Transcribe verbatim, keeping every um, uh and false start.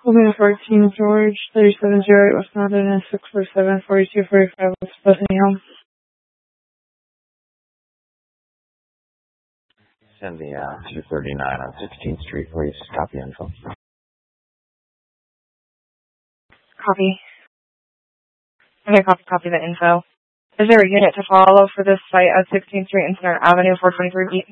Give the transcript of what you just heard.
Moving to fourteen George, thirty-seven oh eight West Mountain, and six four seven, forty-two forty-five West Bethany Home. Send the uh, two thirty-nine on sixteenth Street, please. Copy info. Copy. Okay, copy, copy the info. Is there a unit to follow for this site at sixteenth Street and Center Avenue, four twenty-three B?